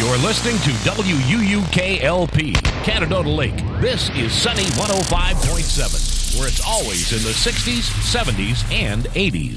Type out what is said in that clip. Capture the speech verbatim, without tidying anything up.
You're listening to W U U K L P, Canadota Lake. This is Sunny one oh five point seven, where it's always in the sixties, seventies, and eighties.